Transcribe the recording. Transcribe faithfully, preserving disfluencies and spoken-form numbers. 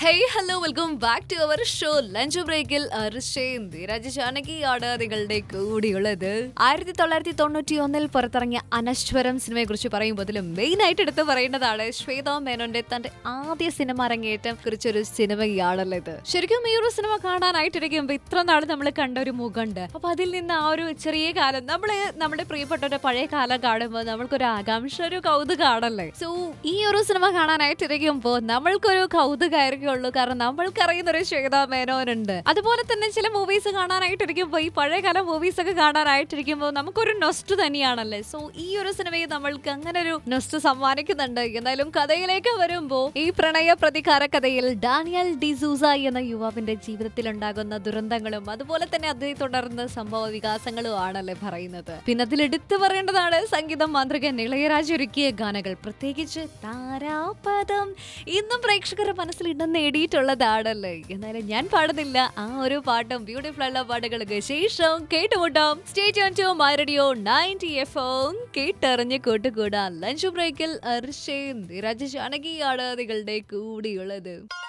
Hey hello welcome back to our show lunch ബ്രേക്കിൽ രാജശാനകിയാണ് നിങ്ങളുടെ കൂടിയുള്ളത്. ആയിരത്തി തൊള്ളായിരത്തി തൊണ്ണൂറ്റി ഒന്നിൽ പുറത്തിറങ്ങിയ അനശ്വരം സിനിമയെ കുറിച്ച് പറയുമ്പോഴും മെയിൻ ആയിട്ട് എടുത്ത് പറയേണ്ടതാണ് ശ്വേതാ മേനോന്റെ തന്റെ ആദ്യ സിനിമ അരങ്ങേറ്റം കുറിച്ചൊരു സിനിമയാണല്ലോ ഇത്. ശരിക്കും ഈ ഒരു സിനിമ കാണാനായിട്ടിരിക്കുമ്പോ ഇത്ര നാൾ നമ്മൾ കണ്ട ഒരു മുഖമുണ്ട്. അപ്പൊ അതിൽ നിന്ന് ആ ഒരു ചെറിയ കാലം നമ്മള് നമ്മുടെ പ്രിയപ്പെട്ടവരുടെ പഴയ കാലം കാണുമ്പോൾ നമ്മൾക്കൊരു ആകാംക്ഷ, ഒരു കൗതുകാണല്ലേ. സോ ഈ ഒരു സിനിമ കാണാനായിട്ടിരിക്കുമ്പോ നമ്മൾക്കൊരു കൗതുകായിരിക്കും ഉള്ളൂ. കാരണം നമ്മൾക്ക് അറിയുന്ന ഒരു ശ്വേതാ മേനോനുണ്ട്. അതുപോലെ തന്നെ ചില മൂവീസ് കാണാനായിട്ടിരിക്കുമ്പോ ഈ പഴയകാല മൂവീസ് ഒക്കെ കാണാനായിട്ടിരിക്കുമ്പോൾ നമുക്കൊരു നൊസ്റ്റ് തന്നെയാണല്ലേ. സോ ഈ ഒരു സിനിമയിൽ നമ്മൾക്ക് അങ്ങനെ ഒരു നൊസ്റ്റ് സമ്മാനിക്കുന്നുണ്ട്. എന്തായാലും കഥയിലേക്ക് വരുമ്പോ ഈ പ്രണയ പ്രതികാര കഥയിൽ ഡാനിയൽ ഡിസൂസ എന്ന യുവാവിന്റെ ജീവിതത്തിൽ ഉണ്ടാകുന്ന ദുരന്തങ്ങളും അതുപോലെ തന്നെ അതേ തുടർന്ന് സംഭവ വികാസങ്ങളും ആണല്ലേ പറയുന്നത്. പിന്നെ അതിൽ എടുത്തു പറയേണ്ടതാണ് സംഗീതം മാന്ത്രികൻ ഇളയരാജ ഒരുക്കിയ ഗാനങ്ങൾ, പ്രത്യേകിച്ച് താരാപദം ഇന്നും പ്രേക്ഷകരുടെ മനസ്സിൽ ഇടം നേടിയിട്ടുള്ളതാണല്ലേ. എന്നാലും ഞാൻ പാടുന്നില്ല, ആ ഒരു പാട്ടും ബ്യൂട്ടിഫുൾ ആയിട്ടുള്ള പാട്ടുകൾക്ക് ശേഷം കേട്ടുമുട്ടാം. Stay tune to my radio ninety F M. കേട്ടറിഞ്ഞ് കൂട്ടുകൂടാ ലഞ്ച് ബ്രേക്കിൽ രാജശാനകിയാണ് നിങ്ങളുടെ കൂടിയുള്ളത്.